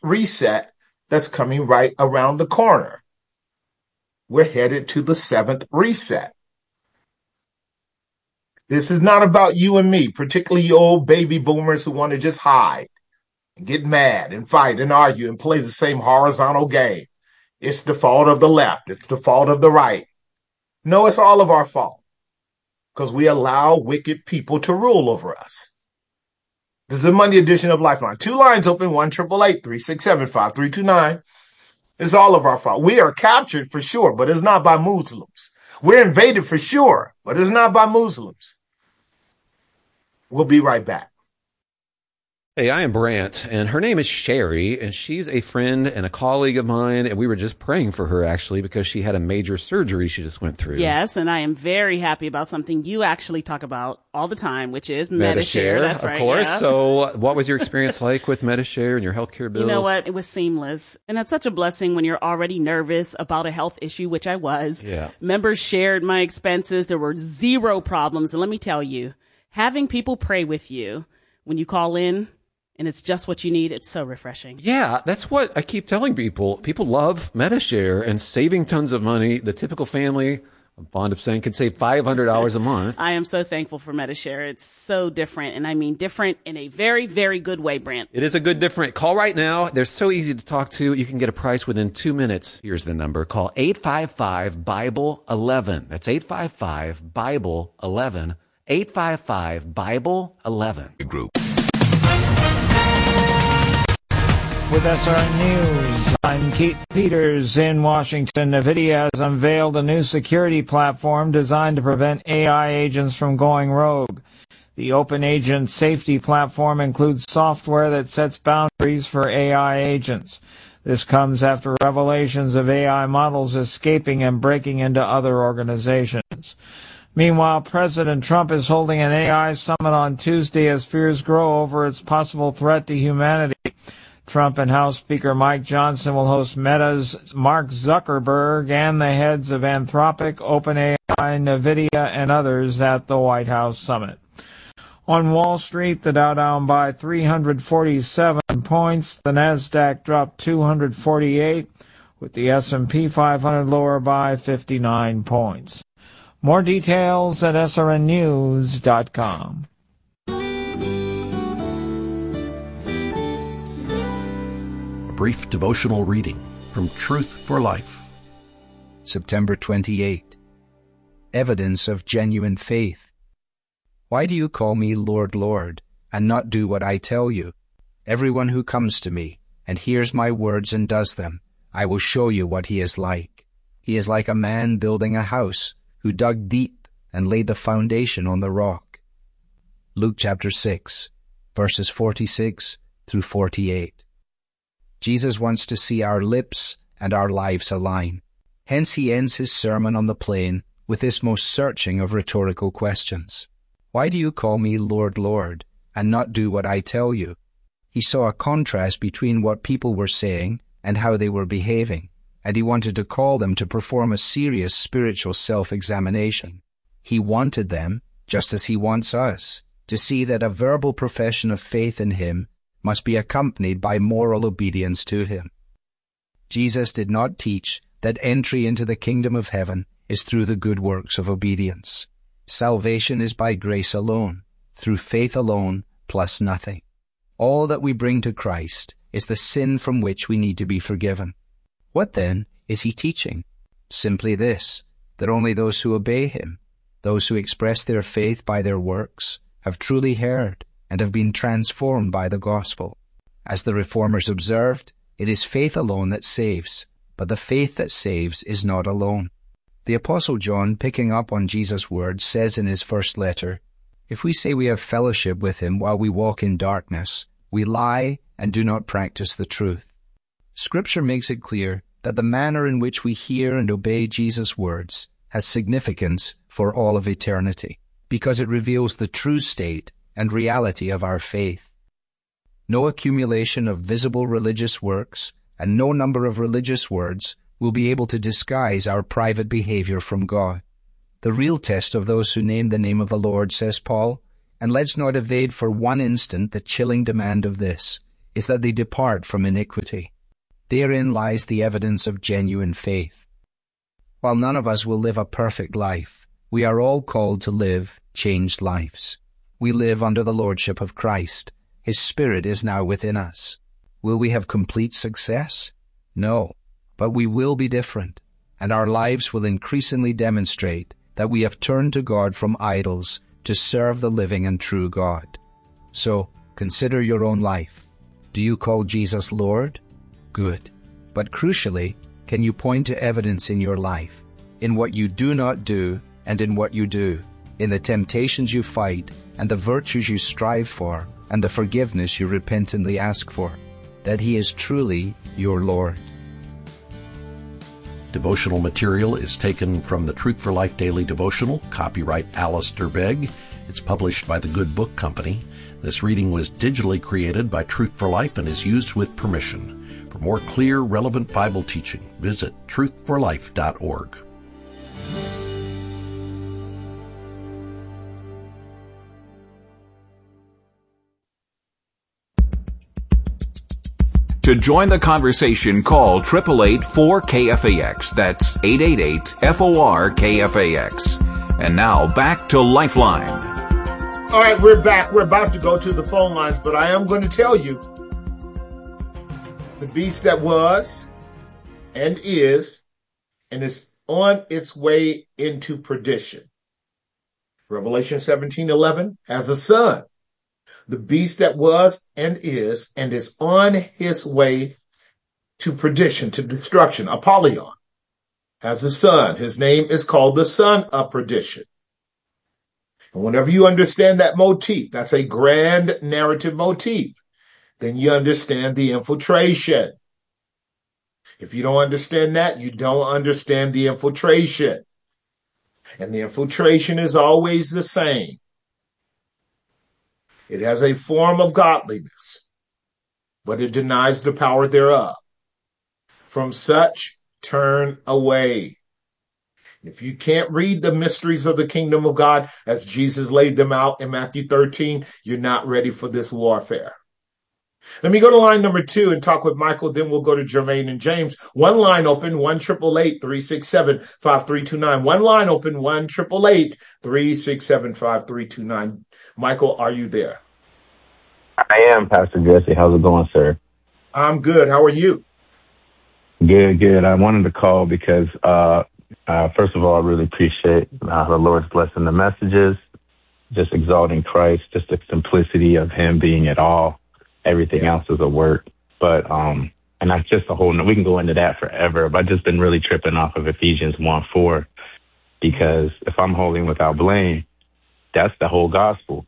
reset that's coming right around the corner. We're headed to the 7th reset. This is not about you and me, particularly you old baby boomers who want to just hide and get mad and fight and argue and play the same horizontal game. It's the fault of the left. It's the fault of the right. No, it's all of our fault because we allow wicked people to rule over us. This is the Monday edition of Lifeline. 2 lines open, 1-888-367-5329. It's all of our fault. We are captured for sure, but it's not by Muslims. We're invaded for sure, but it's not by Muslims. We'll be right back. Hey, I am Brant, and her name is Sherry, and she's a friend and a colleague of mine, and we were just praying for her, actually, because she had a major surgery she just went through. Yes, and I am very happy about something you actually talk about all the time, which is Medi-Share. That's right. Of course. Yeah. So what was your experience like with Medi-Share and your healthcare bills? You know what? It was seamless. And that's such a blessing when you're already nervous about a health issue, which I was. Yeah. Members shared my expenses. There were 0 problems. And let me tell you, having people pray with you when you call in, and it's just what you need. It's so refreshing. Yeah, that's what I keep telling people. People love Medi-Share and saving tons of money. The typical family, I'm fond of saying, can save $500 a month. I am so thankful for Medi-Share. It's so different, and I mean different in a very, very good way, Brant. It is a good different. Call right now. They're so easy to talk to. You can get a price within 2 minutes. Here's the number. Call 855-BIBLE-11. That's 855-BIBLE-11. 855-BIBLE-11. Group. With SRN News, I'm Keith Peters in Washington. NVIDIA has unveiled a new security platform designed to prevent AI agents from going rogue. The Open Agent Safety Platform includes software that sets boundaries for AI agents. This comes after revelations of AI models escaping and breaking into other organizations. Meanwhile, President Trump is holding an AI summit on Tuesday as fears grow over its possible threat to humanity. Trump and House Speaker Mike Johnson will host Meta's Mark Zuckerberg and the heads of Anthropic, OpenAI, NVIDIA, and others at the White House summit. On Wall Street, the Dow down by 347 points. The Nasdaq dropped 248, with the S&P 500 lower by 59 points. More details at srnnews.com. Brief devotional reading from Truth for Life. September 28. Evidence of genuine faith. Why do you call me Lord, Lord, and not do what I tell you? Everyone who comes to me and hears my words and does them, I will show you what he is like. He is like a man building a house who dug deep and laid the foundation on the rock. Luke chapter 6, verses 46 through 48. Jesus wants to see our lips and our lives align. Hence he ends his sermon on the plain with this most searching of rhetorical questions. Why do you call me Lord, Lord, and not do what I tell you? He saw a contrast between what people were saying and how they were behaving, and he wanted to call them to perform a serious spiritual self-examination. He wanted them, just as he wants us, to see that a verbal profession of faith in him must be accompanied by moral obedience to him. Jesus did not teach that entry into the kingdom of heaven is through the good works of obedience. Salvation is by grace alone, through faith alone, plus nothing. All that we bring to Christ is the sin from which we need to be forgiven. What then is he teaching? Simply this, that only those who obey him, those who express their faith by their works, have truly heard and have been transformed by the gospel. As the Reformers observed, it is faith alone that saves, but the faith that saves is not alone. The Apostle John, picking up on Jesus' words, says in his first letter, "If we say we have fellowship with him while we walk in darkness, we lie and do not practice the truth." Scripture makes it clear that the manner in which we hear and obey Jesus' words has significance for all of eternity, because it reveals the true state and reality of our faith. No accumulation of visible religious works and no number of religious words will be able to disguise our private behavior from God. The real test of those who name the name of the Lord, says Paul, and let's not evade for one instant the chilling demand of this, is that they depart from iniquity. Therein lies the evidence of genuine faith. While none of us will live a perfect life, we are all called to live changed lives. We live under the lordship of Christ. His Spirit is now within us. Will we have complete success? No, but we will be different, and our lives will increasingly demonstrate that we have turned to God from idols to serve the living and true God. So, consider your own life. Do you call Jesus Lord? Good. But crucially, can you point to evidence in your life, in what you do not do and in what you do, in the temptations you fight and the virtues you strive for and the forgiveness you repentantly ask for, that He is truly your Lord? Devotional material is taken from the Truth for Life Daily Devotional, copyright Alistair Begg. It's published by the Good Book Company. This reading was digitally created by Truth for Life and is used with permission. For more clear, relevant Bible teaching, visit truthforlife.org. To join the conversation, call 888-4KFAX. That's 888-FOR-KFAX. And now back to Lifeline. All right, we're back. We're about to go to the phone lines, but I am going to tell you the beast that was and is on its way into perdition. Revelation 17:11 has a son. The beast that was and is on his way to perdition, to destruction. Apollyon has a son. His name is called the son of perdition. And whenever you understand that motif, that's a grand narrative motif, then you understand the infiltration. If you don't understand that, you don't understand the infiltration. And the infiltration is always the same. It has a form of godliness, but it denies the power thereof. From such, turn away. If you can't read the mysteries of the kingdom of God as Jesus laid them out in Matthew 13, you're not ready for this warfare. Let me go to line number 2 and talk with Michael. Then we'll go to Jermaine and James. One line open, 1-888-367-5329. One line open, 1-888-367-5329. Michael, are you there? I am, Pastor Jesse. How's it going, sir? I'm good. How are you? Good. I wanted to call because, first of all, I really appreciate the Lord's blessing the messages, just exalting Christ, just the simplicity of Him being it all. Everything else is a work. But, and that's just a whole, we can go into that forever, but I've just been really tripping off of Ephesians 1:4, because if I'm holy without blame, that's the whole gospel.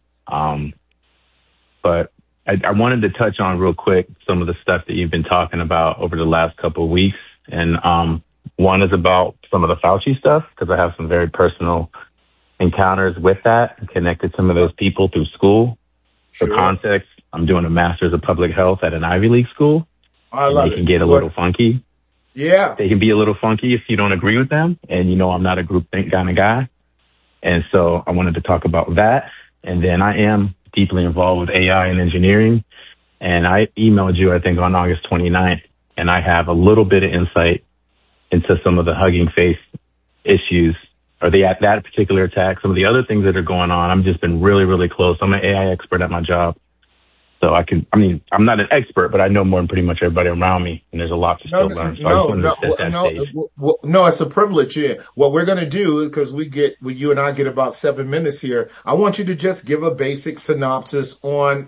But I wanted to touch on real quick some of the stuff that you've been talking about over the last couple of weeks. And one is about some of the Fauci stuff, because I have some very personal encounters with that and connected some of those people through school. For context, I'm doing a master's of public health at an Ivy League school. I love it. They can get a little funky. Yeah. They can be a little funky if you don't agree with them. And, you know, I'm not a groupthink kind of guy. And so I wanted to talk about that. And then I am deeply involved with AI and engineering. And I emailed you, I think, on August 29th. And I have a little bit of insight into some of the Hugging Face issues, or that particular attack, some of the other things that are going on. I've just been really, really close. I'm an AI expert at my job. So I'm not an expert, but I know more than pretty much everybody around me, and there's a lot to still learn. So No, it's a privilege. Yeah. What we're going to do, because you and I get about 7 minutes here, I want you to just give a basic synopsis on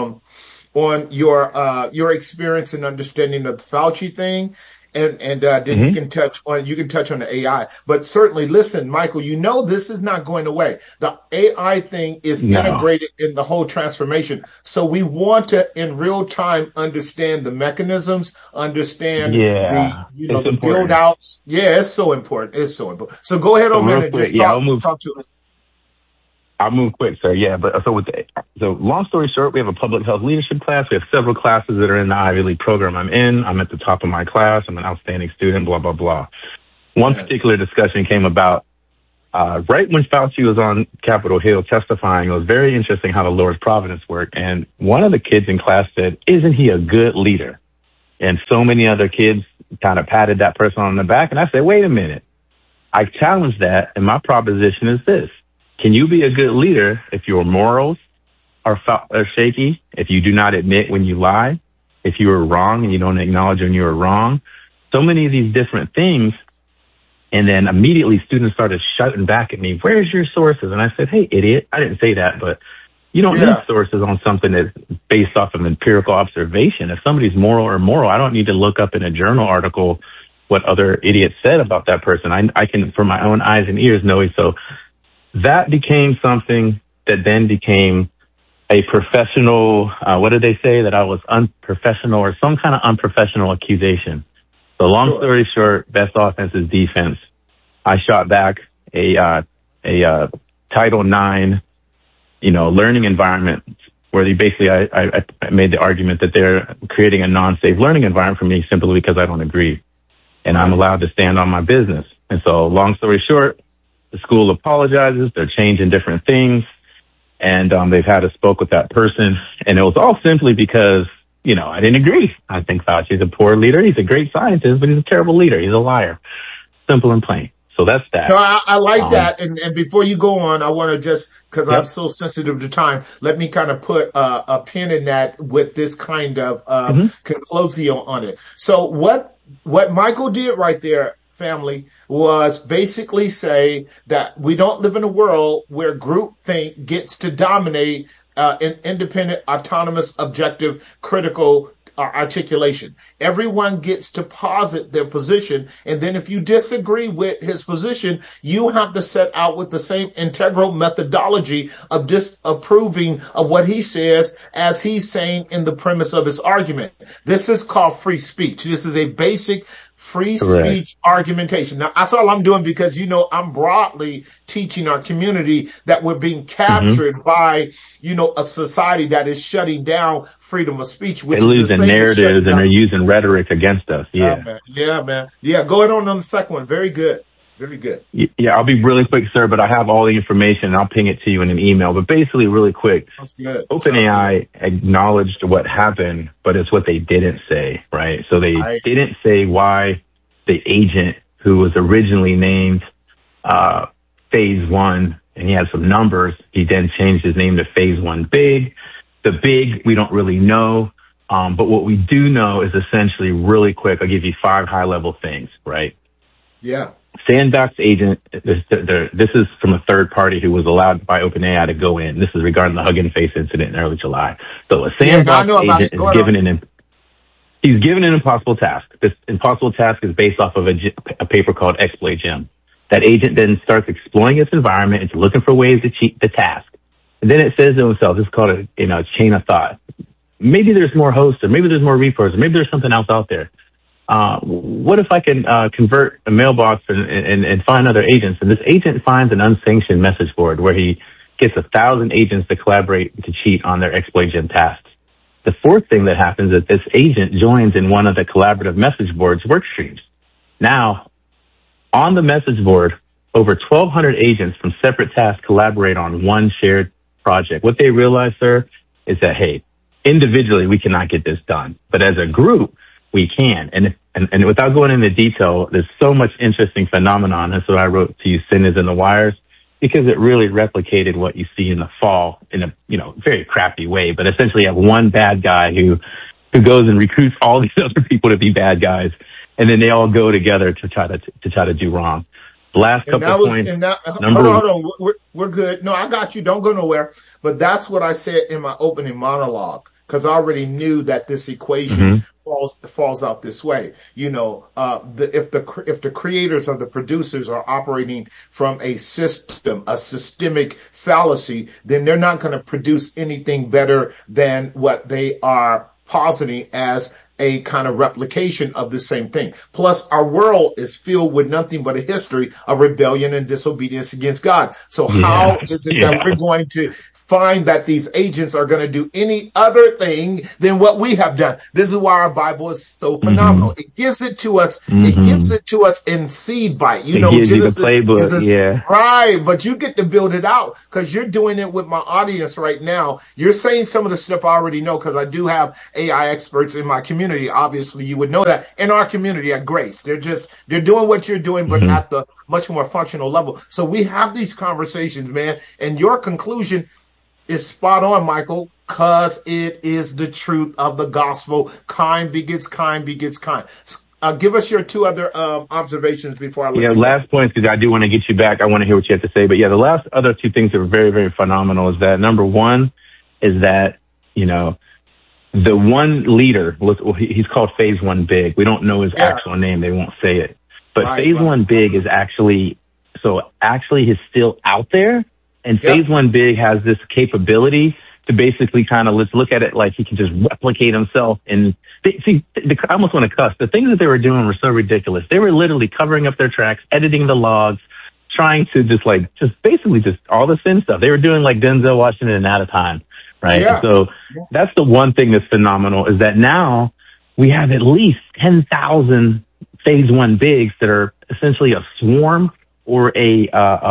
your experience and understanding of the Fauci thing. And then you can touch on the AI. But certainly, listen, Michael, you know this is not going away. The AI thing is integrated in the whole transformation. So we want to, in real time, understand the mechanisms, understand the build outs. Yeah, it's so important. It's so important. So go ahead, man, and just talk to us. I'll move quick, sir. Yeah, but so long story short, we have a public health leadership class. We have several classes that are in the Ivy League program I'm in. I'm at the top of my class. I'm an outstanding student, blah, blah, blah. One particular discussion came about right when Fauci was on Capitol Hill testifying, it was very interesting how the Lord's providence worked. And one of the kids in class said, "Isn't he a good leader?" And so many other kids kind of patted that person on the back. And I said, wait a minute. I challenge that. And my proposition is this. Can you be a good leader if your morals are shaky, if you do not admit when you lie, if you are wrong and you don't acknowledge when you are wrong? So many of these different things. And then immediately students started shouting back at me, "Where's your sources?" And I said, "Hey, idiot, I didn't say that, but you don't need sources on something that's based off of empirical observation. If somebody's moral or immoral, I don't need to look up in a journal article what other idiots said about that person. I can, from my own eyes and ears, know it." So that became something that then became a professional, what did they say? That I was unprofessional or some kind of unprofessional accusation. So long story short, best offense is defense. I shot back a Title IX, learning environment where I made the argument that they're creating a non-safe learning environment for me simply because I don't agree. And I'm allowed to stand on my business. And so long story short, the school apologizes. They're changing different things. And they've had a spoke with that person. And it was all simply because, I didn't agree. I think Fauci's a poor leader. He's a great scientist, but he's a terrible leader. He's a liar. Simple and plain. So that's that. No, I like that. And before you go on, I want to just, because I'm so sensitive to time, let me kind of put a pin in that with this kind of conclusio on it. So what Michael did right there, family, was basically say that we don't live in a world where groupthink gets to dominate an independent, autonomous, objective, critical articulation. Everyone gets to posit their position, and then if you disagree with his position, you have to set out with the same integral methodology of disapproving of what he says as he's saying in the premise of his argument. This is called free speech. This is a basic free speech argumentation. Now, that's all I'm doing because, I'm broadly teaching our community that we're being captured by, a society that is shutting down freedom of speech. Which they lose the narratives and they're using rhetoric against us. Yeah, man. Yeah, go ahead on the second one. Very good. Very good. Yeah, I'll be really quick, sir, but I have all the information and I'll ping it to you in an email. But basically, really quick, OpenAI acknowledged what happened, but it's what they didn't say, right? So they didn't say why the agent who was originally named Phase 1, and he had some numbers, he then changed his name to Phase 1 Big. The Big, we don't really know. But what we do know is essentially really quick, I'll give you 5 high-level things, right? Yeah. Sandbox agent, this is from a third party who was allowed by OpenAI to go in. This is regarding the Hugging Face incident in early July. So a sandbox agent is he's given an impossible task. This impossible task is based off of a paper called Exploit Gem. That agent then starts exploring its environment. It's looking for ways to cheat the task. And then it says to himself, this is called a chain of thought. Maybe there's more hosts, or maybe there's more repos, or maybe there's something else out there. What if I can convert a mailbox and find other agents? And this agent finds an unsanctioned message board where he gets 1,000 agents to collaborate to cheat on their Exploit Gem tasks. The fourth thing that happens is this agent joins in one of the collaborative message board's work streams. Now, on the message board, over 1,200 agents from separate tasks collaborate on one shared project. What they realize, sir, is that, hey, individually we cannot get this done, but as a group, we can. And without going into detail, there's so much interesting phenomenon. That's what I wrote to you, Sin is in the Wires, because it really replicated what you see in the fall in a, very crappy way. But essentially you have one bad guy who goes and recruits all these other people to be bad guys. And then they all go together to try to do wrong. Last couple of points. Hold on. We're good. No, I got you. Don't go nowhere. But that's what I said in my opening monologue, because I already knew that this equation falls out this way. If the creators or the producers are operating from a systemic fallacy, then they're not going to produce anything better than what they are positing as a kind of replication of the same thing. Plus, our world is filled with nothing but a history of rebellion and disobedience against God. So how is it that we're going to find that these agents are going to do any other thing than what we have done. This is why our Bible is so phenomenal. It gives it to us. It gives it to us in seed bite. You know, Genesis is right, but you get to build it out because you're doing it with my audience right now. You're saying some of the stuff I already know because I do have AI experts in my community. Obviously, you would know that in our community at Grace, they're doing what you're doing, but at the much more functional level. So we have these conversations, man, and your conclusion is spot on, Michael, because it is the truth of the gospel. Kind begets kind begets kind. Give us your two other observations before I let you go. Last points, because I do want to get you back. I want to hear what you have to say. But the last other two things that were very, very phenomenal is that, number one, is that, you know, the one leader, he's called Phase One Big. We don't know his actual name. They won't say it. But Phase One Big is actually he's still out there. And Phase One Big has this capability to basically kind of, let's look at it like he can just replicate himself. And I almost want to cuss. The things that they were doing were so ridiculous. They were literally covering up their tracks, editing the logs, trying to just basically all the sin stuff. They were doing like Denzel Washington and Out of Time, right? Yeah. So that's the one thing that's phenomenal is that now we have at least 10,000 Phase One Bigs that are essentially a swarm or a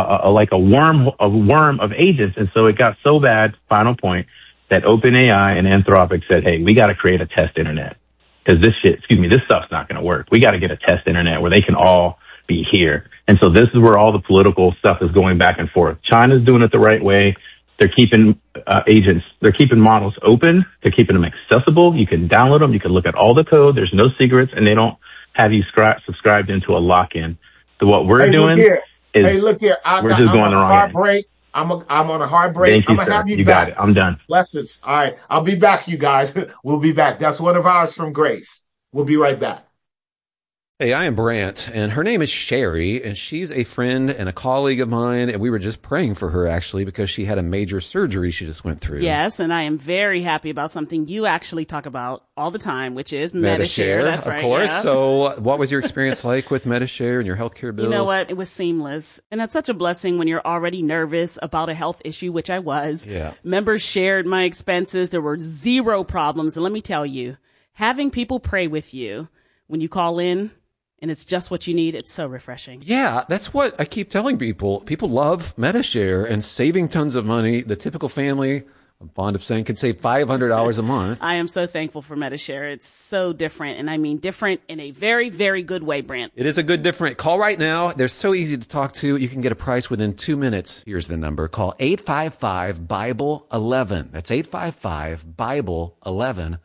worm of agents. And so it got so bad, final point, that OpenAI and Anthropic said, hey, we got to create a test internet because this stuff's not going to work. We got to get a test internet where they can all be here. And so this is where all the political stuff is going back and forth. China's doing it the right way. They're keeping they're keeping models open. They're keeping them accessible. You can download them. You can look at all the code. There's no secrets, and they don't have you subscribed into a lock-in. So what we're doing is we're just going the wrong way. I'm on a hard break. Thank you, I'm going to have you back. Got it. I'm done. Blessings. All right. I'll be back, you guys. We'll be back. That's one of ours from Grace. We'll be right back. Hey, I am Brant, and her name is Sherry, and she's a friend and a colleague of mine, and we were just praying for her, actually, because she had a major surgery she just went through. Yes, and I am very happy about something you actually talk about all the time, which is Medi-Share. That's right. Of course. Yeah. So what was your experience like with Medi-Share and your healthcare bills? You know what? It was seamless, and that's such a blessing when you're already nervous about a health issue, which I was. Yeah. Members shared my expenses. There were zero problems, and let me tell you, having people pray with you when you call in, and it's just what you need. It's so refreshing. Yeah, that's what I keep telling people. People love Medi-Share and saving tons of money. The typical family, I'm fond of saying, can save $500 a month. I am so thankful for Medi-Share. It's so different, and I mean different in a very, very good way, Brant. It is a good different. Call right now. They're so easy to talk to. You can get a price within 2 minutes. Here's the number. Call 855-BIBLE-11. That's 855-BIBLE-11.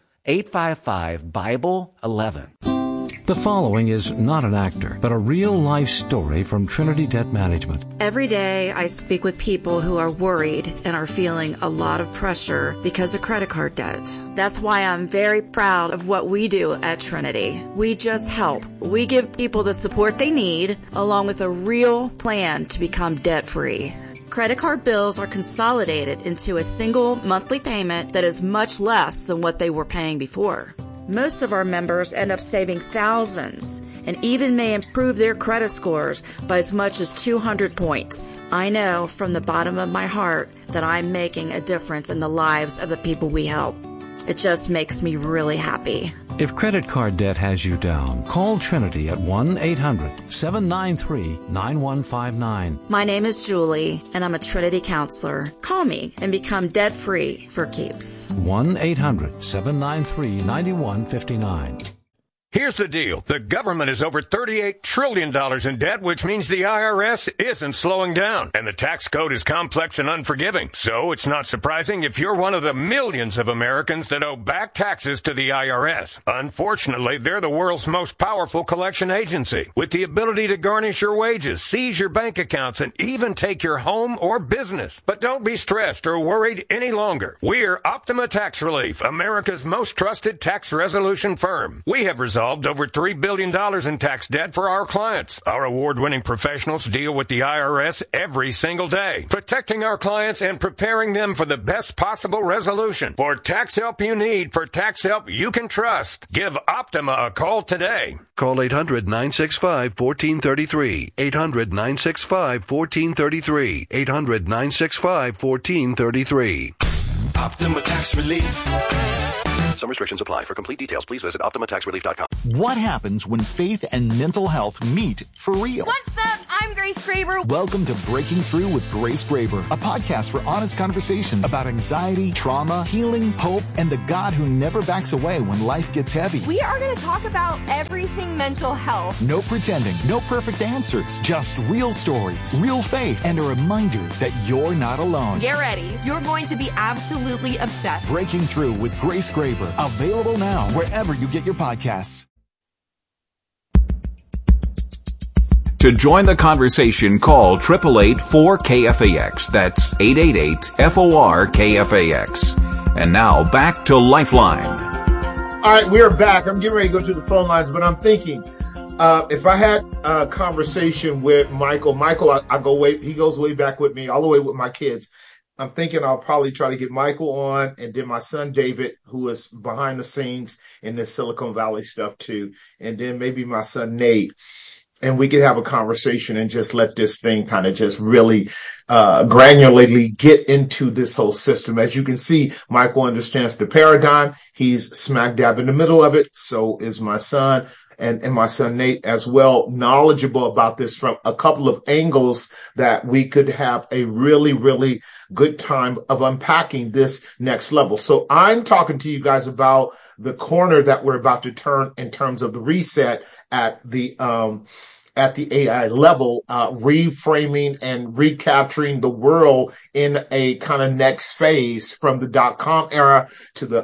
855-BIBLE-11. The following is not an actor, but a real-life story from Trinity Debt Management. Every day I speak with people who are worried and are feeling a lot of pressure because of credit card debt. That's why I'm very proud of what we do at Trinity. We just help. We give people the support they need, along with a real plan to become debt-free. Credit card bills are consolidated into a single monthly payment that is much less than what they were paying before. Most of our members end up saving thousands and even may improve their credit scores by as much as 200 points. I know from the bottom of my heart that I'm making a difference in the lives of the people we help. It just makes me really happy. If credit card debt has you down, call Trinity at 1-800-793-9159. My name is Julie, and I'm a Trinity counselor. Call me and become debt-free for keeps. 1-800-793-9159. Here's the deal. The government is over $38 trillion in debt, which means the IRS isn't slowing down. And the tax code is complex and unforgiving. So it's not surprising if you're one of the millions of Americans that owe back taxes to the IRS. Unfortunately, they're the world's most powerful collection agency, with the ability to garnish your wages, seize your bank accounts, and even take your home or business. But don't be stressed or worried any longer. We're Optima Tax Relief, America's most trusted tax resolution firm. We have resolved resolved over $3 billion in tax debt for our clients. Our award-winning professionals deal with the IRS every single day, protecting our clients and preparing them for the best possible resolution. For tax help you need, for tax help you can trust, give Optima a call today. Call 800-965-1433. 800-965-1433. 800-965-1433. Optima Tax Relief. Some restrictions apply. For complete details, please visit OptimaTaxRelief.com. What happens when faith and mental health meet for real? What's up? I'm Grace Graber. Welcome to Breaking Through with Grace Graber, a podcast for honest conversations about anxiety, trauma, healing, hope, and the God who never backs away when life gets heavy. We are going to talk about everything mental health. No pretending, no perfect answers, just real stories, real faith, and a reminder that you're not alone. Get ready. You're going to be absolutely obsessed. Breaking Through with Grace Graber. Available now wherever you get your podcasts. To join the conversation, call 888-4KFAX. That's 888-FOR-KFAX. And now back to Lifeline. All right, we're back. I'm getting ready to go to the phone lines, but I'm thinking if I had a conversation with Michael, he goes way back with me, all the way with my kids. I'm thinking I'll probably try to get Michael on, and then my son David, who is behind the scenes in this Silicon Valley stuff too, and then maybe my son Nate, and we could have a conversation and just let this thing kind of just really granularly get into this whole system. As you can see, Michael understands the paradigm. He's smack dab in the middle of it. So is my son. And my son Nate as well, knowledgeable about this from a couple of angles that we could have a really, really good time of unpacking this next level. So I'm talking to you guys about the corner that we're about to turn in terms of the reset at the AI level, reframing and recapturing the world in a kind of next phase from the .com era to the,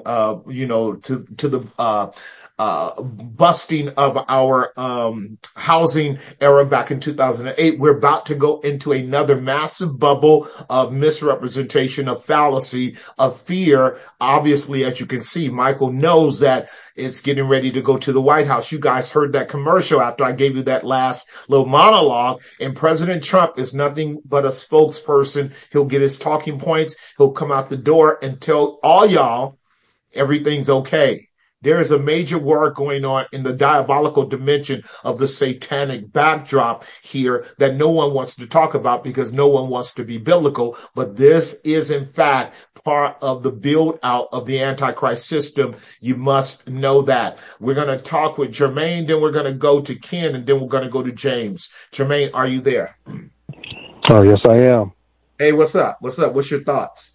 to the busting of our housing era back in 2008. We're about to go into another massive bubble of misrepresentation, of fallacy, of fear. Obviously, as you can see, Michael knows that it's getting ready to go to the White House. You guys heard that commercial after I gave you that last little monologue. And President Trump is nothing but a spokesperson. He'll get his talking points. He'll come out the door and tell all y'all everything's okay. There is a major war going on in the diabolical dimension of the satanic backdrop here that no one wants to talk about because no one wants to be biblical. But this is, in fact, part of the build out of the Antichrist system. You must know that. We're going to talk with Jermaine, then we're going to go to Ken, and then we're going to go to James. Jermaine, are you there? Oh, yes, I am. Hey, what's up? What's up? What's your thoughts?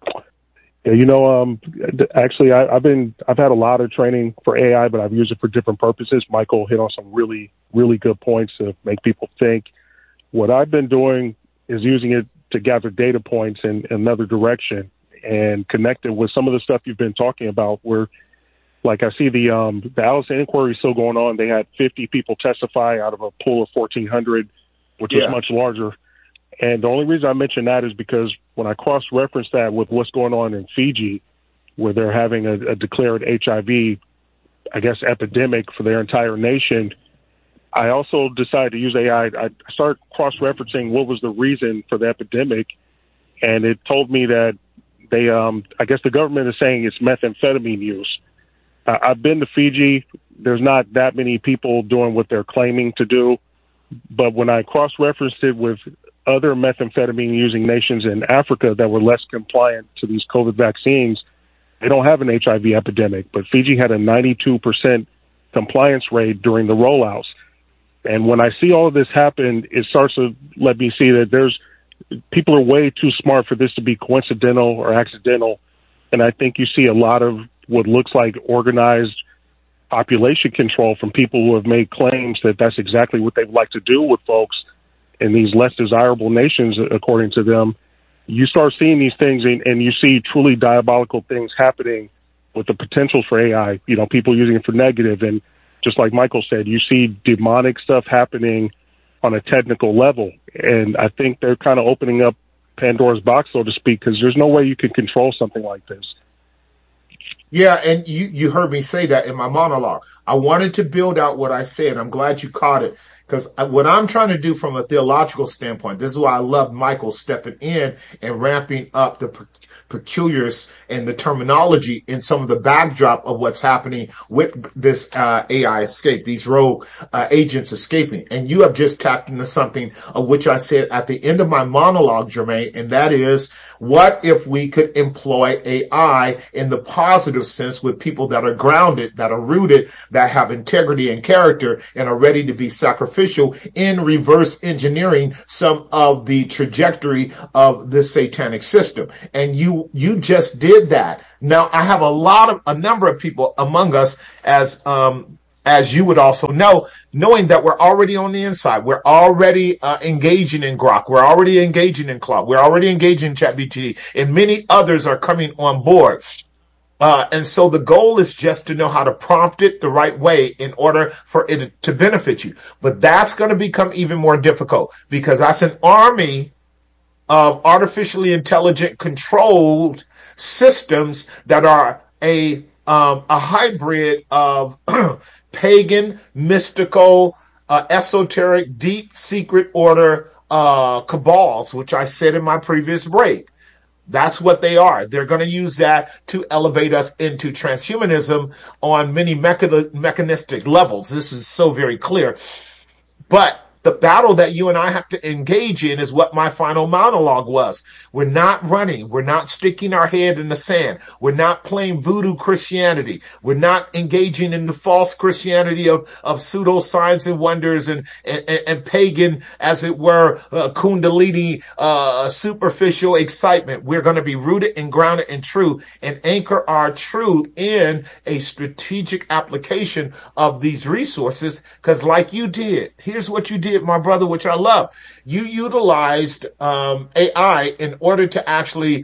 Yeah, actually, I've had a lot of training for AI, but I've used it for different purposes. Michael hit on some really, really good points to make people think. What I've been doing is using it to gather data points in another direction and connect it with some of the stuff you've been talking about, where, like, I see the Allison inquiry still going on. They had 50 people testify out of a pool of 1,400, which was much larger. And the only reason I mention that is because when I cross-reference that with what's going on in Fiji, where they're having a declared HIV, I guess, epidemic for their entire nation, I also decided to use AI. I started cross-referencing what was the reason for the epidemic, and it told me that they, I guess the government is saying it's methamphetamine use. I've been to Fiji. There's not that many people doing what they're claiming to do, but when I cross-referenced it with other methamphetamine-using nations in Africa that were less compliant to these COVID vaccines, they don't have an HIV epidemic. But Fiji had a 92% compliance rate during the rollouts. And when I see all of this happen, it starts to let me see that people are way too smart for this to be coincidental or accidental. And I think you see a lot of what looks like organized population control from people who have made claims that that's exactly what they'd like to do with folks in these less desirable nations, according to them. You start seeing these things and you see truly diabolical things happening with the potential for AI, people using it for negative. And just like Michael said, you see demonic stuff happening on a technical level. And I think they're kind of opening up Pandora's box, so to speak, because there's no way you can control something like this. Yeah, and you heard me say that in my monologue. I wanted to build out what I said. I'm glad you caught it because what I'm trying to do from a theological standpoint, this is why I love Michael stepping in and ramping up the peculiars and the terminology in some of the backdrop of what's happening with this AI escape, these rogue agents escaping. And you have just tapped into something of which I said at the end of my monologue, Jermaine, and that is, what if we could employ AI in the positive sense with people that are grounded, that are rooted, that have integrity and character and are ready to be sacrificial in reverse engineering some of the trajectory of this satanic system? And you just did that. Now, I have a number of people among us as you would also know, knowing that we're already on the inside. We're already engaging in Grok. We're already engaging in Cloud. We're already engaging in ChatGPT, and many others are coming on board. And so the goal is just to know how to prompt it the right way in order for it to benefit you. But that's going to become even more difficult because that's an army of artificially intelligent controlled systems that are a hybrid of pagan, mystical, esoteric, deep secret order cabals, which I said in my previous break. That's what they are. They're going to use that to elevate us into transhumanism on many mechanistic levels. This is so very clear. But the battle that you and I have to engage in is what my final monologue was. We're not running. We're not sticking our head in the sand. We're not playing voodoo Christianity. We're not engaging in the false Christianity of pseudo signs and wonders and pagan, as it were, kundalini, superficial excitement. We're going to be rooted and grounded in truth and anchor our truth in a strategic application of these resources. Because like you did, here's what you did, my brother, which I love. You utilized AI in order to actually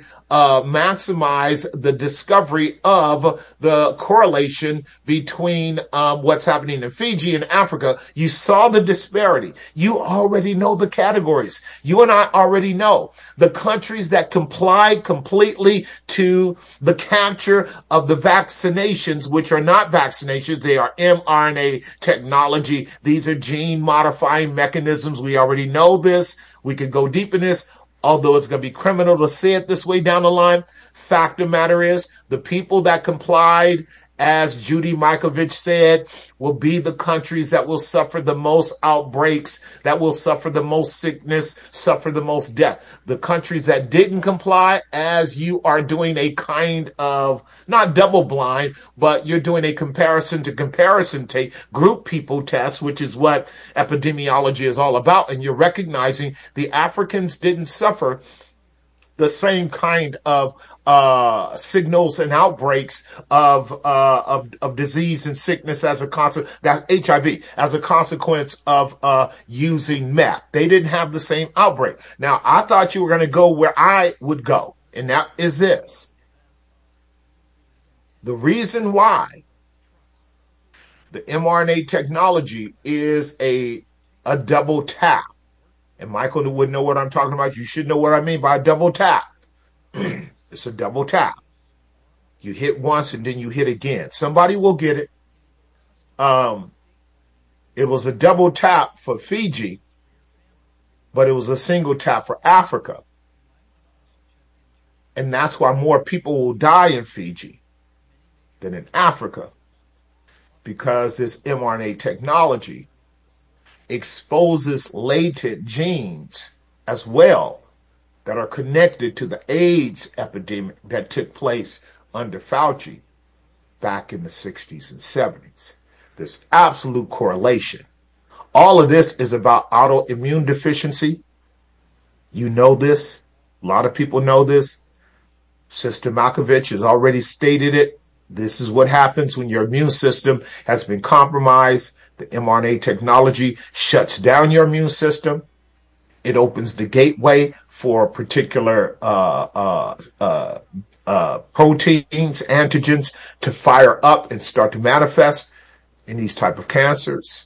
maximize the discovery of the correlation between what's happening in Fiji and Africa. You saw the disparity. You already know the categories. You and I already know the countries that complied completely to the capture of the vaccinations, which are not vaccinations. They are mRNA technology. These are gene modifying mechanisms. We already know this. We could go deep in this. Although it's going to be criminal to say it this way down the line, fact of the matter is the people that complied, as Judy Mikovits said, will be the countries that will suffer the most outbreaks, that will suffer the most sickness, suffer the most death. The countries that didn't comply, as you are doing a kind of, not double blind, but you're doing a comparison to comparison take, group people test, which is what epidemiology is all about. And you're recognizing the Africans didn't suffer the same kind of signals and outbreaks of disease and sickness as a consequence, that HIV, as a consequence of using meth. They didn't have the same outbreak. Now, I thought you were going to go where I would go, and that is this. The reason why the mRNA technology is a double tap, and Michael would know what I'm talking about. You should know what I mean by a double tap. It's a double tap. You hit once and then you hit again. Somebody will get it. It was a double tap for Fiji, but it was a single tap for Africa. And that's why more people will die in Fiji than in Africa, because this mRNA technology exposes latent genes as well that are connected to the AIDS epidemic that took place under Fauci back in the 60s and 70s. There's absolute correlation. All of this is about autoimmune deficiency. You know this. A lot of people know this. Sister Malkovich has already stated it. This is what happens when your immune system has been compromised. The mRNA technology shuts down your immune system. It opens the gateway for particular proteins, antigens to fire up and start to manifest in these type of cancers.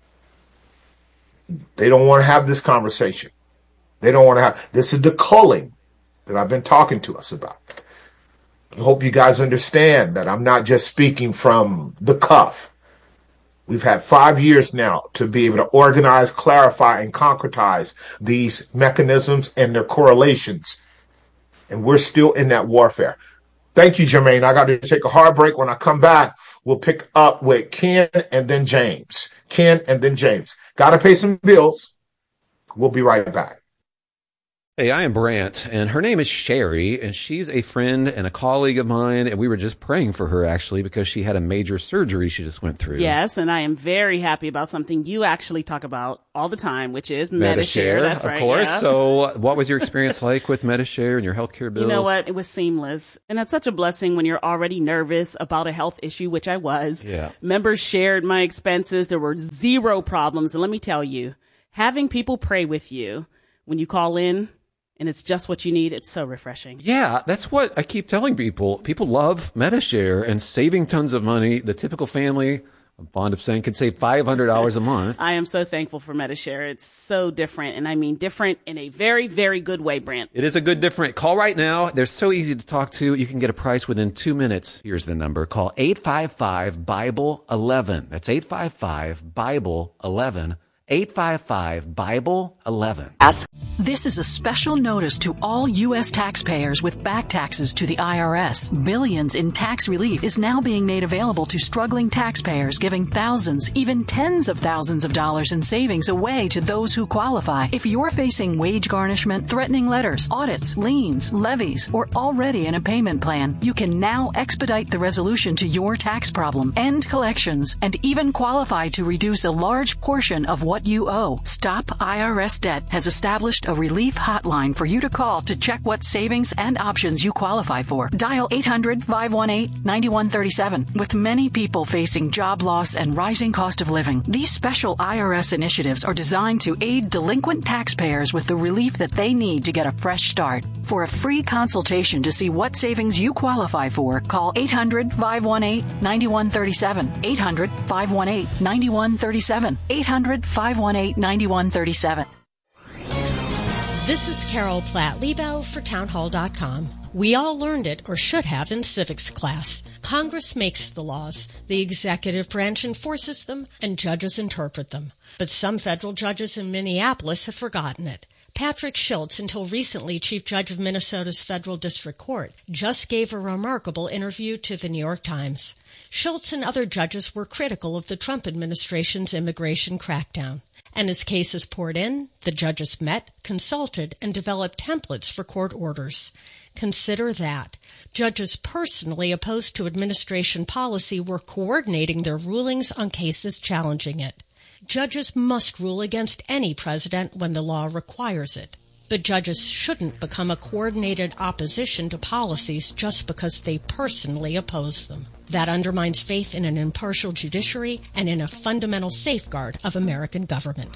They don't want to have this conversation. They don't want to have, this is the culling that I've been talking to us about. I hope you guys understand that I'm not just speaking from the cuff. We've had 5 years now to be able to organize, clarify, and concretize these mechanisms and their correlations. And we're still in that warfare. Thank you, Jermaine. I got to take a hard break. When I come back, we'll pick up with Ken and then James. Ken and then James. Got to pay some bills. We'll be right back. Hey, I am Brant, and her name is Sherry, and she's a friend and a colleague of mine, and we were just praying for her, actually, because she had a major surgery she just went through. Yes, and I am very happy about something you actually talk about all the time, which is Medi-Share. That's right. Of course. Yeah. So what was your experience like with Medi-Share and your healthcare bills? You know what? It was seamless. And that's such a blessing when you're already nervous about a health issue, which I was. Yeah. Members shared my expenses. There were zero problems. And let me tell you, having people pray with you when you call in, and it's just what you need, it's so refreshing. Yeah, that's what I keep telling people. People love Medi-Share and saving tons of money. The typical family, I'm fond of saying, can save $500 a month. I am so thankful for Medi-Share. It's so different, and I mean different in a very, very good way, Brant. It is a good different. Call right now. They're so easy to talk to. You can get a price within 2 minutes. Here's the number. Call 855-BIBLE-11. That's 855-BIBLE-11. 855-BIBLE-11. This is a special notice to all U.S. taxpayers with back taxes to the IRS. Billions in tax relief is now being made available to struggling taxpayers, giving thousands, even tens of thousands of dollars in savings away to those who qualify. If you're facing wage garnishment, threatening letters, audits, liens, levies, or already in a payment plan, you can now expedite the resolution to your tax problem, end collections, and even qualify to reduce a large portion of what you owe. Stop IRS Debt has established a relief hotline for you to call to check what savings and options you qualify for. Dial 800-518-9137. With many people facing job loss and rising cost of living, these special IRS initiatives are designed to aid delinquent taxpayers with the relief that they need to get a fresh start. For a free consultation to see what savings you qualify for, call 800-518-9137. 800-518-9137. 800-518-9137. This is Carol Platt-Liebau for townhall.com. We all learned it, or should have, in civics class. Congress makes the laws, the executive branch enforces them, and judges interpret them. But some federal judges in Minneapolis have forgotten it. Patrick Schultz, until recently Chief Judge of Minnesota's Federal District Court, just gave a remarkable interview to the New York Times. Schultz and other judges were critical of the Trump administration's immigration crackdown. And as cases poured in, the judges met, consulted, and developed templates for court orders. Consider that. Judges personally opposed to administration policy were coordinating their rulings on cases challenging it. Judges must rule against any president when the law requires it. But judges shouldn't become a coordinated opposition to policies just because they personally oppose them. That undermines faith in an impartial judiciary and in a fundamental safeguard of American government.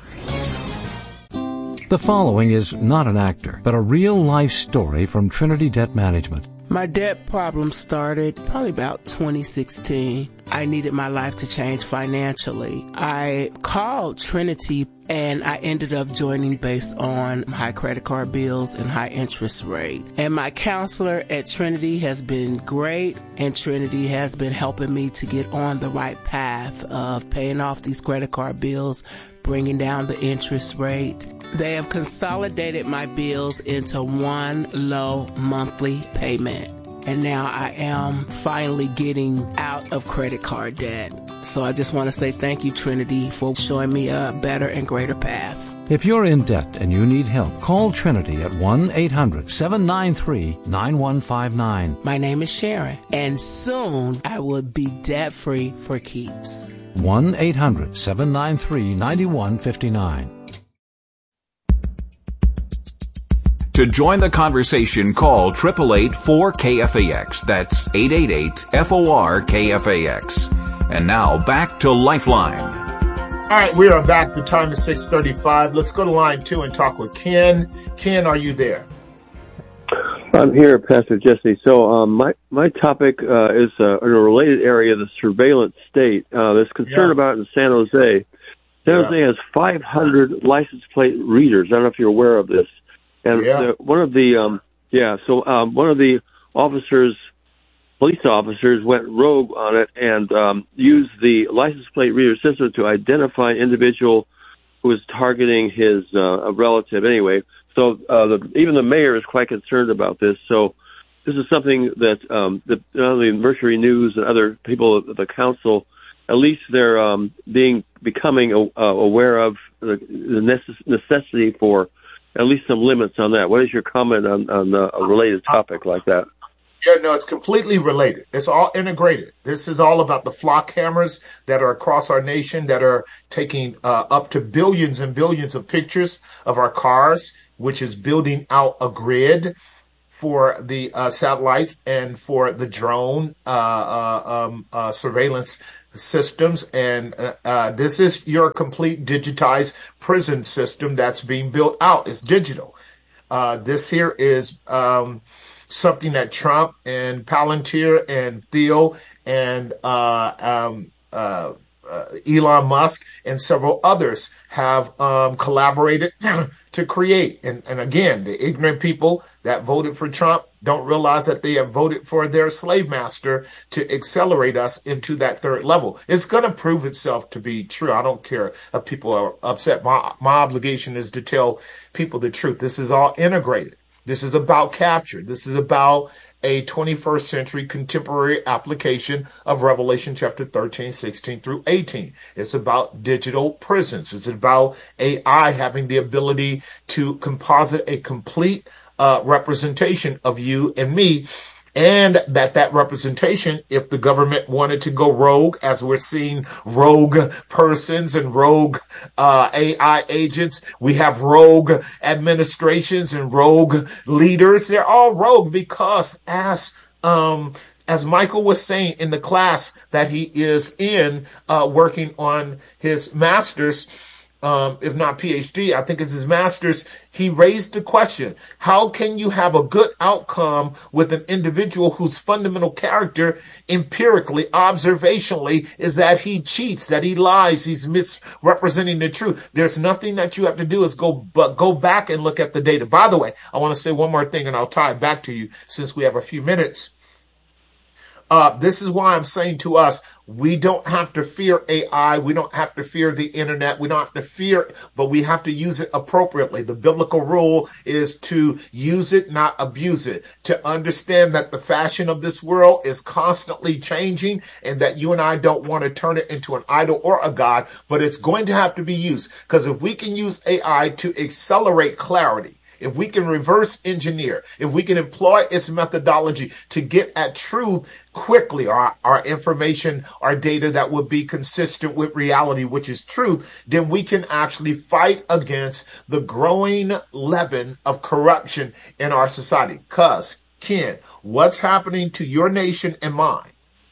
The following is not an actor, but a real-life story from Trinity Debt Management. My debt problem started probably about 2016. I needed my life to change financially. I called Trinity and I ended up joining based on high credit card bills and high interest rate. And my counselor at Trinity has been great, and Trinity has been helping me to get on the right path of paying off these credit card bills, bringing down the interest rate. They have consolidated my bills into one low monthly payment. And now I am finally getting out of credit card debt. So I just want to say thank you, Trinity, for showing me a better and greater path. If you're in debt and you need help, call Trinity at 1-800-793-9159. My name is Sharon, and soon I will be debt-free for keeps. 1-800-793-9159. To join the conversation, call 888-4KFAX. That's 888-FOR-KFAX. And now back to Lifeline. All right, we are back. The time is 6:35. Let's go to line 2 and talk with Ken. Ken, are you there? I'm here, Pastor Jesse. So my topic is in a related area, the surveillance state. There's concern about it in San Jose. San Jose has 500 license plate readers. I don't know if you're aware of this. And one of the officers police officers went rogue on it and used the license plate reader system to identify an individual who was targeting his a relative anyway. So even the mayor is quite concerned about this. So this is something that not only Mercury News and other people at the council, at least they're becoming aware of the necessity for at least some limits on that. What is your comment on a related topic like that? Yeah, no, it's completely related. It's all integrated. This is all about the flock cameras that are across our nation that are taking up to billions and billions of pictures of our cars, which is building out a grid for the satellites and for the drone surveillance systems. And this is your complete digitized prison system that's being built out. It's digital. This here is something that Trump and Palantir and Theo and Elon Musk and several others have collaborated to create. And again, the ignorant people that voted for Trump don't realize that they have voted for their slave master to accelerate us into that third level. It's going to prove itself to be true. I don't care if people are upset. My obligation is to tell people the truth. This is all integrated. This is about capture. This is about a 21st century contemporary application of Revelation chapter 13, 16 through 18. It's about digital prisons. It's about AI having the ability to composite a complete representation of you and me. And that representation, if the government wanted to go rogue, as we're seeing rogue persons and rogue AI agents, we have rogue administrations and rogue leaders. They're all rogue because as Michael was saying in the class that he is in, working on his master's, if not PhD, I think it's his master's, he raised the question, how can you have a good outcome with an individual whose fundamental character empirically, observationally, is that he cheats, that he lies, he's misrepresenting the truth? There's nothing that you have to do is go back and look at the data. By the way, I want to say one more thing and I'll tie it back to you since we have a few minutes. This is why I'm saying to us, we don't have to fear AI. We don't have to fear the internet. We don't have to fear, but we have to use it appropriately. The biblical rule is to use it, not abuse it, to understand that the fashion of this world is constantly changing and that you and I don't want to turn it into an idol or a god, but it's going to have to be used. Because if we can use AI to accelerate clarity, if we can reverse engineer, if we can employ its methodology to get at truth quickly, our information, our data that would be consistent with reality, which is truth, then we can actually fight against the growing leaven of corruption in our society. Because, Ken, what's happening to your nation and mine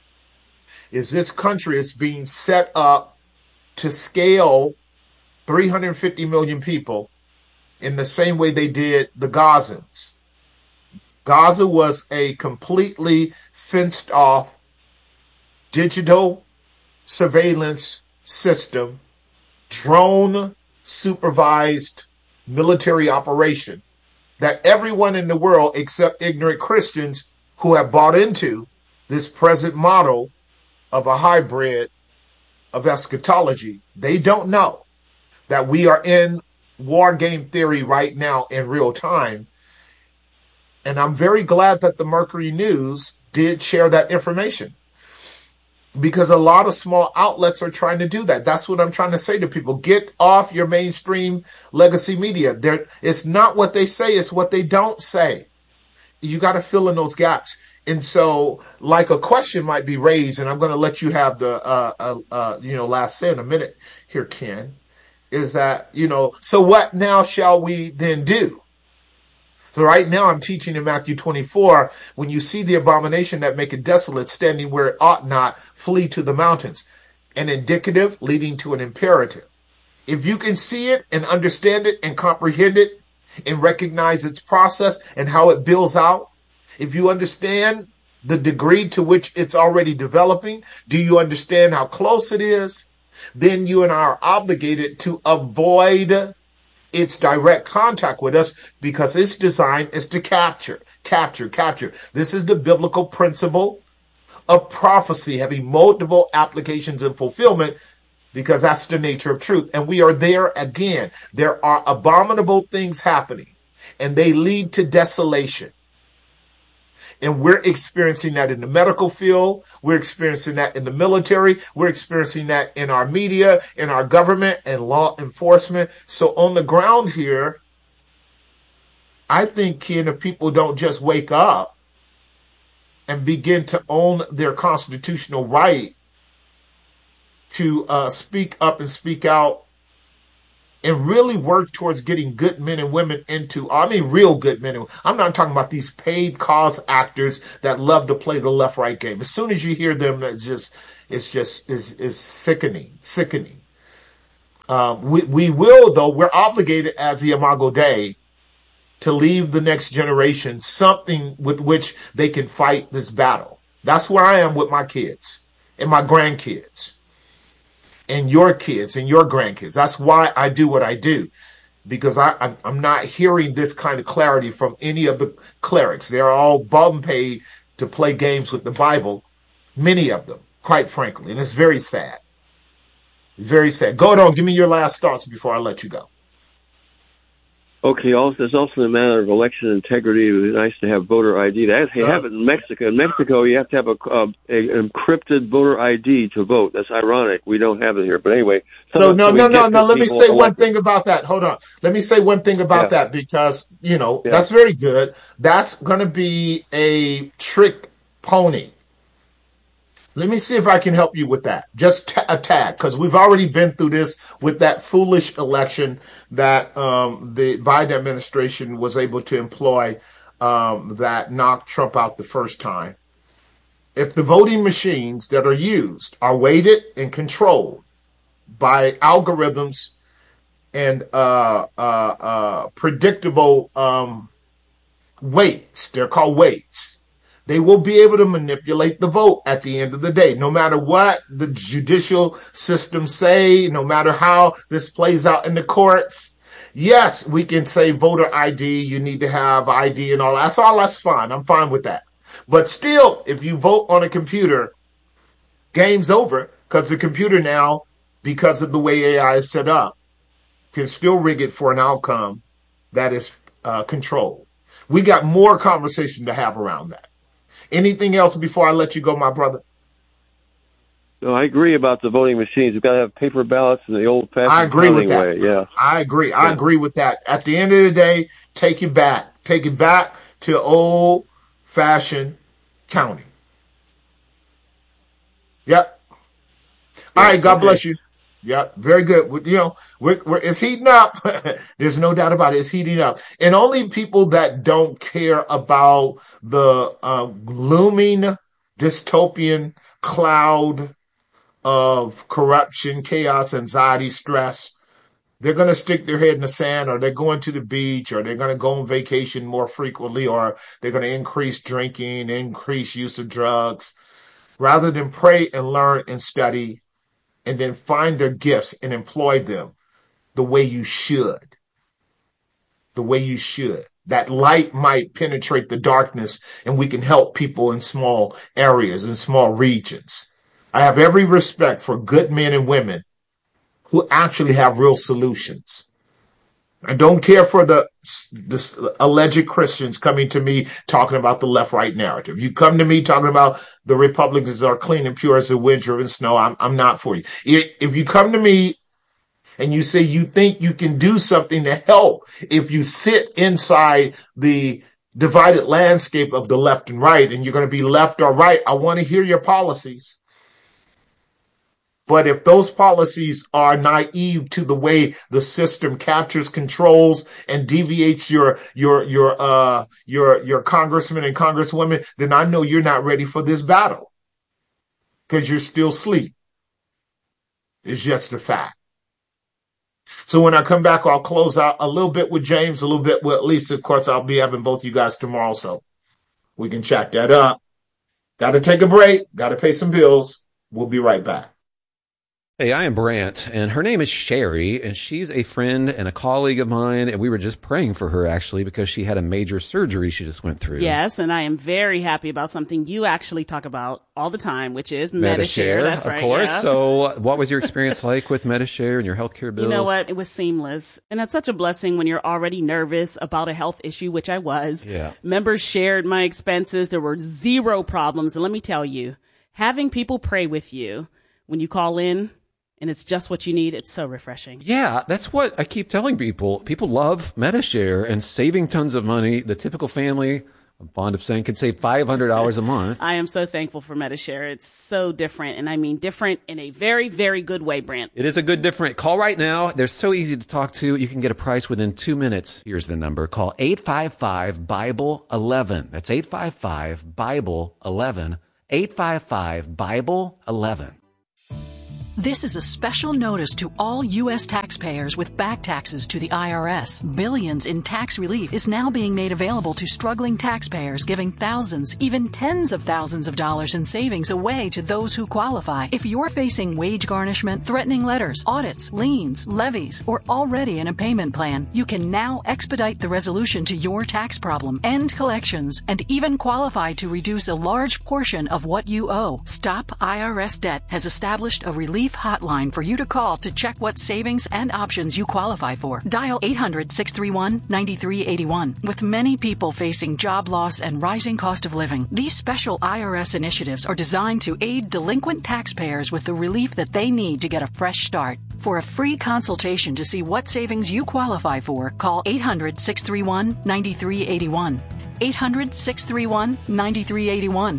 is this country is being set up to scale 350 million people in the same way they did the Gazans. Gaza was a completely fenced off digital surveillance system, drone supervised military operation that everyone in the world except ignorant Christians who have bought into this present model of a hybrid of eschatology, they don't know that we are in war game theory right now in real time. And I'm very glad that the Mercury News did share that information, because a lot of small outlets are trying to do that. That's what I'm trying to say to people. Get off your mainstream legacy media. It's not what they say, it's what they don't say. You got to fill in those gaps. And so, like, a question might be raised, and I'm going to let you have the last say in a minute here, Ken. Is that, so what now shall we then do? So right now I'm teaching in Matthew 24, when you see the abomination that make it desolate standing where it ought not, flee to the mountains. An indicative leading to an imperative. If you can see it and understand it and comprehend it and recognize its process and how it builds out, if you understand the degree to which it's already developing, do you understand how close it is? Then you and I are obligated to avoid its direct contact with us, because its design is to capture. This is the biblical principle of prophecy having multiple applications and fulfillment, because that's the nature of truth. And we are there again. There are abominable things happening, and they lead to desolation. And we're experiencing that in the medical field. We're experiencing that in the military. We're experiencing that in our media, in our government, and law enforcement. So on the ground here, I think, Ken, if people don't just wake up and begin to own their constitutional right to speak up and speak out and really work towards getting good men and women into, I mean, real good men and women. I'm not talking about these paid cause actors that love to play the left-right game. As soon as you hear them, it's sickening. We will, though, we're obligated as the Imago Dei to leave the next generation something with which they can fight this battle. That's where I am with my kids and my grandkids and your kids and your grandkids. That's why I do what I do, because I'm not hearing this kind of clarity from any of the clerics. They're all bum paid to play games with the Bible, many of them, quite frankly, and it's very sad. Very sad. Go on, give me your last thoughts before I let you go. Okay, there's also the matter of election integrity. It was nice to have voter ID. They have it in Mexico. In Mexico, you have to have an encrypted voter ID to vote. That's ironic. We don't have it here. But anyway. No. Let me say one thing about that. Hold on. Let me say one thing about that, because, that's very good. That's going to be a trick pony. Let me see if I can help you with that. Just a tag, because we've already been through this with that foolish election that the Biden administration was able to employ that knocked Trump out the first time. If the voting machines that are used are weighted and controlled by algorithms and predictable weights, they're called weights, they will be able to manipulate the vote at the end of the day, no matter what the judicial system say, no matter how this plays out in the courts. Yes, we can say voter ID, you need to have ID and all that. That's fine. I'm fine with that. But still, if you vote on a computer, game's over, because the computer now, because of the way AI is set up, can still rig it for an outcome that is controlled. We got more conversation to have around that. Anything else before I let you go, my brother? No, I agree about the voting machines. We've got to have paper ballots in the old-fashioned I agree with that. way. Yeah, I agree. I agree with that. At the end of the day, take it back. Take it back to old-fashioned counting. Yep. All right. God bless you. Yep. Very good. It's heating up. There's no doubt about it. It's heating up. And only people that don't care about the looming dystopian cloud of corruption, chaos, anxiety, stress, they're going to stick their head in the sand, or they're going to the beach, or they're going to go on vacation more frequently, or they're going to increase drinking, increase use of drugs, rather than pray and learn and study and then find their gifts and employ them the way you should. The way you should. That light might penetrate the darkness, and we can help people in small areas, in small regions. I have every respect for good men and women who actually have real solutions. I don't care for the alleged Christians coming to me talking about the left-right narrative. You come to me talking about the Republicans are clean and pure as the wind-driven snow, I'm not for you. If you come to me and you say you think you can do something to help, if you sit inside the divided landscape of the left and right, and you're going to be left or right, I want to hear your policies. But if those policies are naive to the way the system captures, controls, and deviates your congressmen and congresswomen, then I know you're not ready for this battle, because you're still asleep. It's just a fact. So when I come back, I'll close out a little bit with James, a little bit with Lisa. Of course, I'll be having both you guys tomorrow, so we can chat that up. Got to take a break. Got to pay some bills. We'll be right back. Hey, I am Brant, and her name is Sherry, and she's a friend and a colleague of mine, and we were just praying for her, actually, because she had a major surgery she just went through. Yes, and I am very happy about something you actually talk about all the time, which is Medi-Share. That's right. Of course. Yeah. So what was your experience like with Medi-Share and your healthcare bills? You know what? It was seamless. And that's such a blessing when you're already nervous about a health issue, which I was. Yeah. Members shared my expenses. There were zero problems. And let me tell you, having people pray with you when you call in, and it's just what you need, it's so refreshing. Yeah, that's what I keep telling people. People love Medi-Share and saving tons of money. The typical family, I'm fond of saying, can save $500 a month. I am so thankful for Medi-Share. It's so different, and I mean different in a very, very good way, Brant. It is a good different. Call right now. They're so easy to talk to. You can get a price within 2 minutes. Here's the number. Call 855-BIBLE-11. That's 855-BIBLE-11. 855-BIBLE-11. This is a special notice to all U.S. taxpayers with back taxes to the IRS. Billions in tax relief is now being made available to struggling taxpayers, giving thousands, even tens of thousands of dollars in savings away to those who qualify. If you're facing wage garnishment, threatening letters, audits, liens, levies, or already in a payment plan, you can now expedite the resolution to your tax problem, end collections, and even qualify to reduce a large portion of what you owe. Stop IRS Debt has established a relief hotline for you to call to check what savings and options you qualify for. Dial 800-631-9381. With many people facing job loss and rising cost of living, these special IRS initiatives are designed to aid delinquent taxpayers with the relief that they need to get a fresh start. For a free consultation to see what savings you qualify for, call 800-631-9381. 800-631-9381.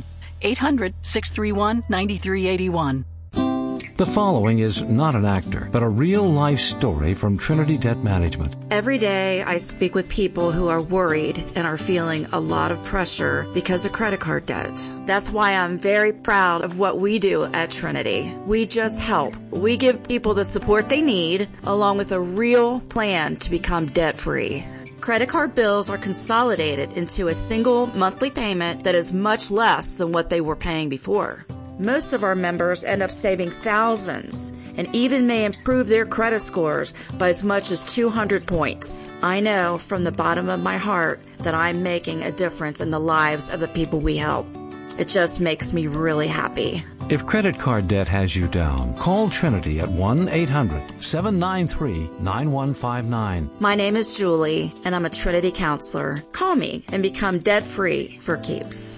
800-631-9381. The following is not an actor, but a real-life story from Trinity Debt Management. Every day I speak with people who are worried and are feeling a lot of pressure because of credit card debt. That's why I'm very proud of what we do at Trinity. We just help. We give people the support they need, along with a real plan to become debt-free. Credit card bills are consolidated into a single monthly payment that is much less than what they were paying before. Most of our members end up saving thousands and even may improve their credit scores by as much as 200 points. I know from the bottom of my heart that I'm making a difference in the lives of the people we help. It just makes me really happy. If credit card debt has you down, call Trinity at 1-800-793-9159. My name is Julie, and I'm a Trinity counselor. Call me and become debt-free for keeps.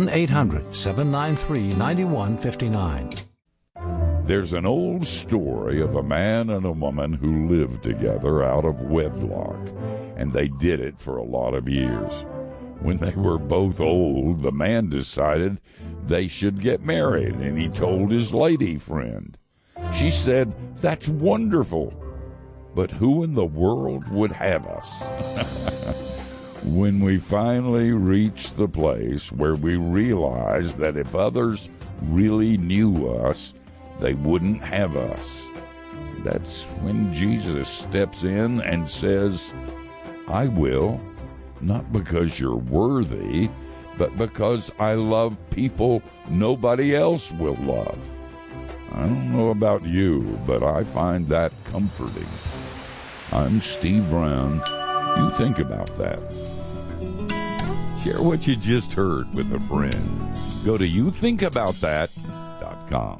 1-800-793-9159. There's an old story of a man and a woman who lived together out of wedlock, and they did it for a lot of years. When they were both old, the man decided they should get married, and he told his lady friend. She said, "That's wonderful, but who in the world would have us?" When we finally reached the place where we realized that if others really knew us, they wouldn't have us, that's when Jesus steps in and says, "I will. Not because you're worthy, but because I love people nobody else will love." I don't know about you, but I find that comforting. I'm Steve Brown. You think about that. Share what you just heard with a friend. Go to youthinkaboutthat.com.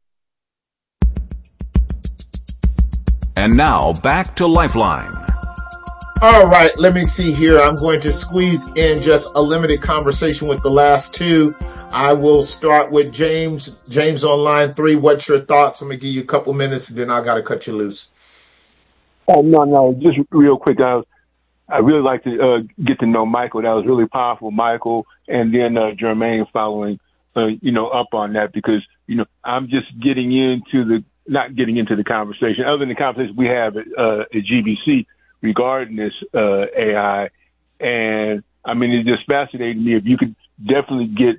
And now, back to Lifeline. All right, let me see here. I'm going to squeeze in just a limited conversation with the last two. I will start with James. James on line 3. What's your thoughts? I'm going to give you a couple minutes, and then I got to cut you loose. Oh, no, just real quick. I really like to get to know Michael. That was really powerful, Michael. And then Jermaine following, up on that because, I'm just not getting into the conversation, other than the conversation we have at GBC regarding this AI. And I mean, it just fascinated me. If you could definitely get,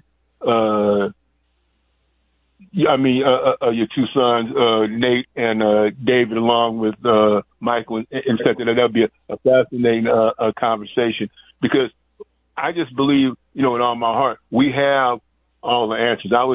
your two sons, Nate and David, along with Michael, and something that would be a fascinating conversation, because I just believe, with all my heart, we have all the answers. I was just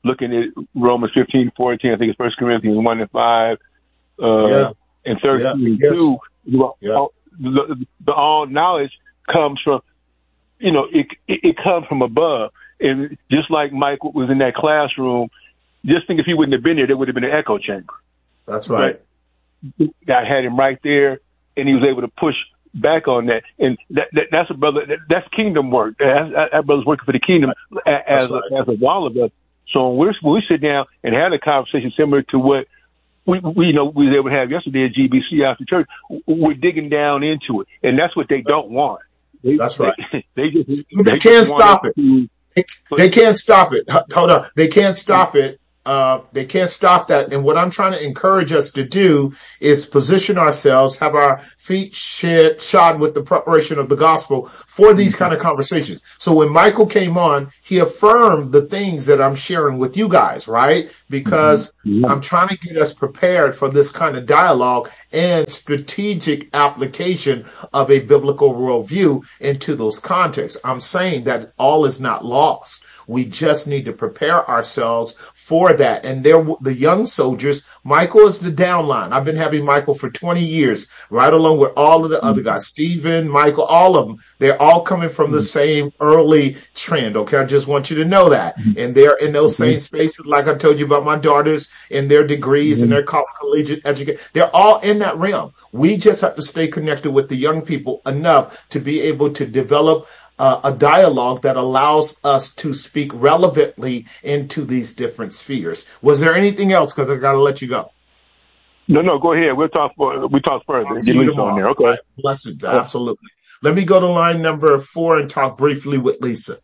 looking at Romans 15:14, I think it's 1 Corinthians 1:5, and 13:2. The all knowledge comes from, it comes from above. And just like Mike was in that classroom, just think if he wouldn't have been there would have been an echo chamber. That's right. But God had him right there, and he was able to push back on that. And that's a brother. That's kingdom work. That brother's working for the kingdom as of all of us. So when we sit down and have a conversation similar to what we was able to have yesterday at GBC after church, we're digging down into it, and that's what they don't want. That's right. They can't stop it. They can't stop it. Hold on. They can't stop it. They can't stop that. And what I'm trying to encourage us to do is position ourselves, have our feet shod with the preparation of the gospel for these kind of conversations. So when Michael came on, he affirmed the things that I'm sharing with you guys, right? Because I'm trying to get us prepared for this kind of dialogue and strategic application of a biblical worldview into those contexts. I'm saying that all is not lost. We just need to prepare ourselves for that. And the young soldiers, Michael is the downline. I've been having Michael for 20 years, right along with all of the other guys, Stephen, Michael, all of them. They're all coming from the same early trend. Okay. I just want you to know that. And they're in those same spaces. Like I told you about my daughters and their degrees and their collegiate education. They're all in that realm. We just have to stay connected with the young people enough to be able to develop a dialogue that allows us to speak relevantly into these different spheres. Was there anything else? Because I got to let you go. No, go ahead. We'll talk further. I'll see you tomorrow. On there. Okay. Right. Blessings. Absolutely. Let me go to line number 4 and talk briefly with Lisa.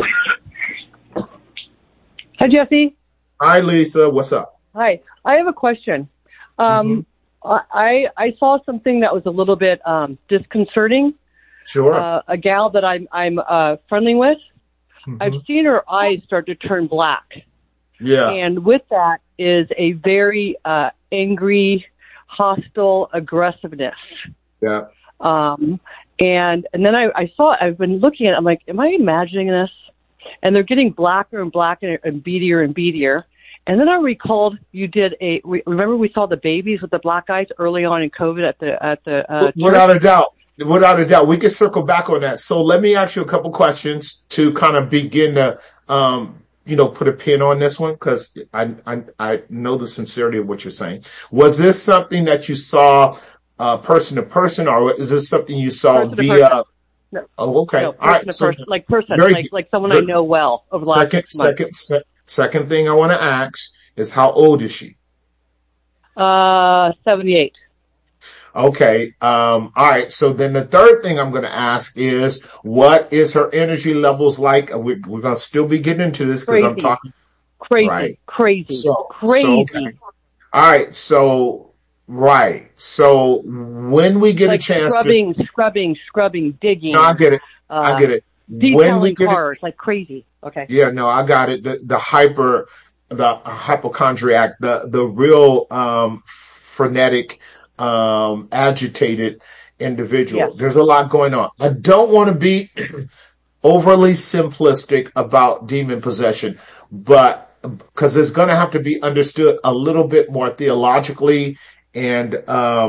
Hi, Jesse. Hi, Lisa. What's up? Hi. I have a question. I saw something that was a little bit disconcerting. Sure. A gal that I'm friendly with, I've seen her eyes start to turn black. Yeah. And with that is a very angry, hostile aggressiveness. Yeah. And then I've been looking at it, I'm like, am I imagining this? And they're getting blacker and blacker and beadier and beadier. And then I recalled you did remember we saw the babies with the black eyes early on in COVID at the Without a doubt. Without a doubt, we can circle back on that. So let me ask you a couple questions to kind of begin to, put a pin on this one, because I know the sincerity of what you're saying. Was this something that you saw person to person, or is this something you saw via? No. Oh, okay. No, all right. Person, like someone I know well over the last 6 months. Second thing I want to ask is, how old is she? 78. Okay. All right. So then the third thing I'm going to ask is, what is her energy levels like? We're going to still be getting into this because I'm talking. Crazy. Right. Crazy. Crazy. Okay. All right. So when we get like a chance scrubbing, digging. No, I get it. I get it. Detailing when cars like crazy. Okay. Yeah, no, I got it. The hypochondriac, the real, frenetic, agitated individual. Yes. There's a lot going on. I don't want to be overly simplistic about demon possession, but because it's going to have to be understood a little bit more theologically and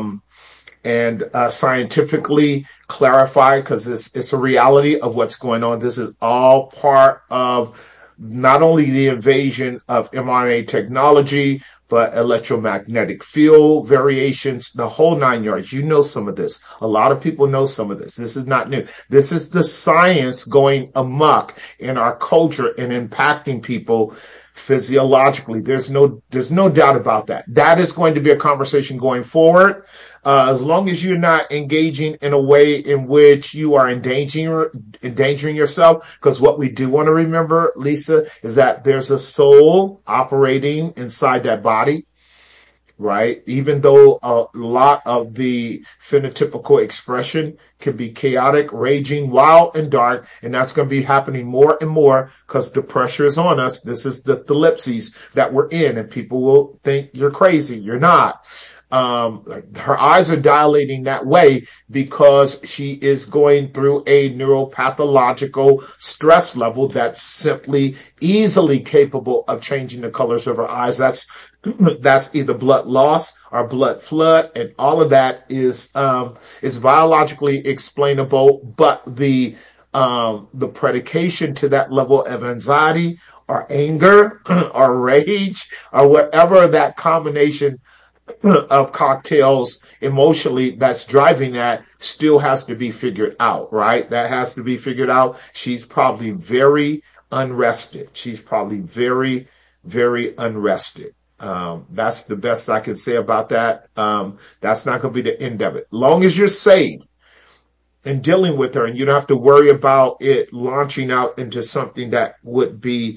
scientifically clarified, because it's a reality of what's going on. This is all part of not only the invasion of mRNA technology, but electromagnetic field variations, the whole 9 yards. You know some of this. A lot of people know some of this. This is not new. This is the science going amok in our culture and impacting people physiologically. There's no doubt about that. That is going to be a conversation going forward. As long as you're not engaging in a way in which you are endangering yourself, because what we do want to remember, Lisa, is that there's a soul operating inside that body, right? Even though a lot of the phenotypical expression can be chaotic, raging, wild, and dark, and that's going to be happening more and more because the pressure is on us. This is the thlipsies that we're in, and people will think you're crazy. You're not. her eyes are dilating that way because she is going through a neuropathological stress level that's simply easily capable of changing the colors of her eyes. That's either blood loss or blood flood, and all of that is biologically explainable. But the predication to that level of anxiety or anger or rage or whatever that combination of cocktails emotionally that's driving that still has to be figured out, right? That has to be figured out. She's probably very unrested. She's probably very, very unrested. That's the best I can say about that. That's not going to be the end of it. Long as you're safe in dealing with her and you don't have to worry about it launching out into something that would be,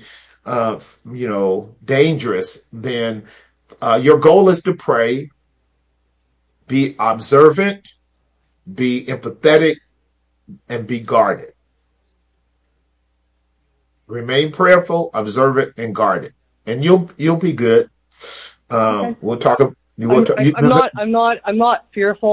dangerous, then your goal is to pray, be observant, be empathetic, and be guarded. Remain prayerful, observant, and guarded, and you'll be good. Okay. We'll talk. I'm not fearful.